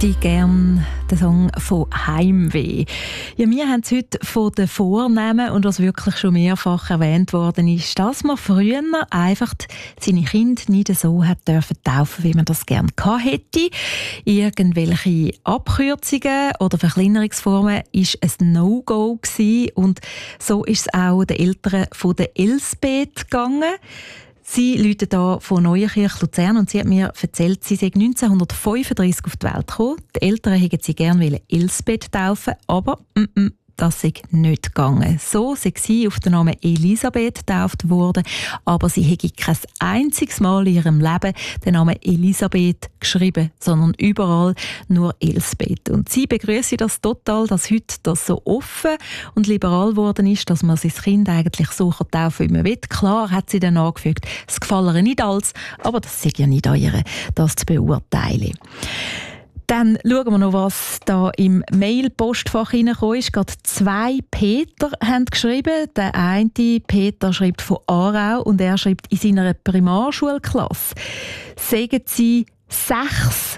hätte gerne den Song von Heimweh. Ja, wir haben es heute von den Vornehmen und was wirklich schon mehrfach erwähnt worden ist, dass man früher einfach seine Kinder nicht so hat dürfen taufen, wie man das gerne gehabt hätte. Irgendwelche Abkürzungen oder Verkleinerungsformen ist ein No-Go gewesen und so ist es auch den Eltern von der Elsbeth gegangen. Sie läutet hier von Neuenkirch, Luzern, und sie hat mir erzählt, sie sei 1935 auf die Welt gekommen. Die Eltern hätten sie gerne Elsbeth taufen, aber das sei nicht gegangen. So sei sie auf den Namen Elisabeth getauft worden, aber sie hätte kein einziges Mal in ihrem Leben den Namen Elisabeth geschrieben, sondern überall nur Elsbeth. Und sie begrüße das total, dass heute das so offen und liberal geworden ist, dass man sein Kind eigentlich so taufen kann, wie man will. Klar hat sie dann angefügt, es gefalle ihr nicht alles, aber das sei ja nicht an ihr, das zu beurteilen. Dann schauen wir noch, was da im Mail-Postfach reingekommen ist. Gerade 2 Peter haben geschrieben. Der eine Peter schreibt von Aarau und er schreibt in seiner Primarschulklasse. Sagen sie 6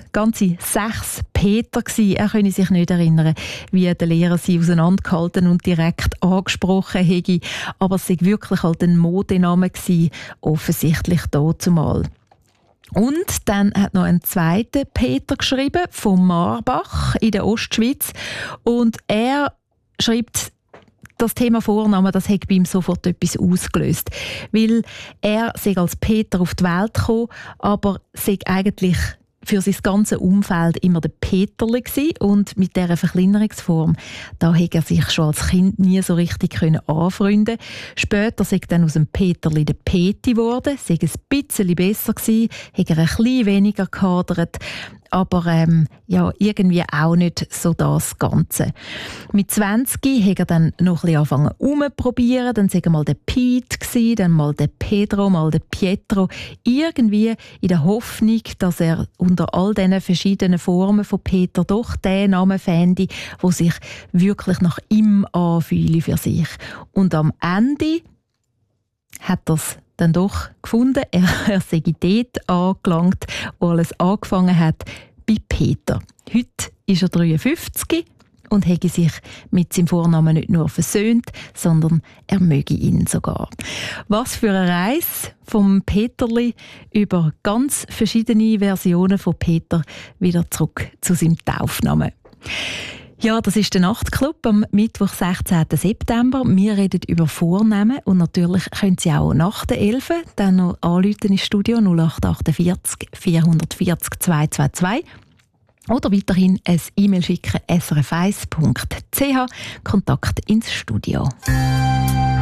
Peter gewesen. Er könne sich nicht erinnern, wie der Lehrer sie auseinandergehalten und direkt angesprochen hätte. Aber es sei wirklich halt ein Modename gewesen, offensichtlich dazumal. Und dann hat noch ein zweiter Peter geschrieben, von Marbach in der Ostschweiz. Und er schreibt, das Thema Vornamen, das hat bei ihm sofort etwas ausgelöst. Weil er sei als Peter auf die Welt gekommen, aber sei eigentlich für sein ganzes Umfeld immer der Peterli gewesen. Und mit dieser Verkleinerungsform, da hätte er sich schon als Kind nie so richtig anfreunden können. Später sei dann aus dem Peterli der Peti geworden, sei ein bisschen besser gewesen, hätte er ein bisschen weniger gehadert, aber irgendwie auch nicht so das Ganze. Mit 20 hat er dann noch ein bisschen angefangen rumzuprobieren, dann sei mal der Piet gewesen, dann mal der Pedro, mal der Pietro, irgendwie in der Hoffnung, dass er unter all diesen verschiedenen Formen von Peter doch den Namen fände, der sich wirklich nach ihm anfühle für sich. Und am Ende hat er es dann doch gefunden. Er sei dort angelangt, wo alles angefangen hat, bei Peter. Heute ist er 53 und hätte sich mit seinem Vornamen nicht nur versöhnt, sondern er möge ihn sogar. Was für eine Reise vom Peterli über ganz verschiedene Versionen von Peter wieder zurück zu seinem Taufnamen. Ja, das ist der Nachtclub am Mittwoch, 16. September. Wir reden über Vornamen und natürlich können Sie auch nach der 11 dann noch anrufen ins Studio 0848 440 222 oder weiterhin ein E-Mail schicken srf1.ch, Kontakt ins Studio.